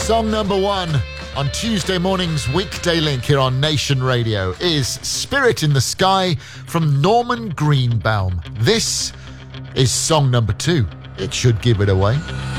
Song number one on Tuesday morning's Weekday Link here on Nation Radio is Spirit in the Sky from Norman Greenbaum. This is song number two. It should give it away.